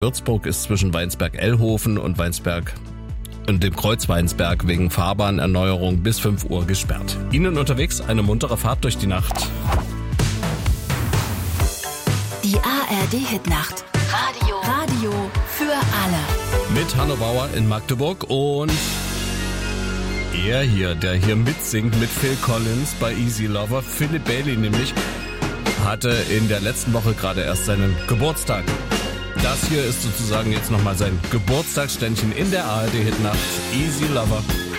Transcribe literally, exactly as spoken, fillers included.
Würzburg ist zwischen Weinsberg-Ellhofen und Weinsberg und dem Kreuz Weinsberg wegen Fahrbahnerneuerung bis fünf Uhr gesperrt. Ihnen unterwegs eine muntere Fahrt durch die Nacht. Die A R D-Hitnacht. Radio. Radio für alle. Mit Hanno Bauer in Magdeburg und er hier, der hier mitsingt mit Phil Collins bei Easy Lover, Philip Bailey nämlich, hatte in der letzten Woche gerade erst seinen Geburtstag. Das hier ist sozusagen jetzt nochmal sein Geburtstagsständchen in der A R D-Hitnacht. Easy Lover.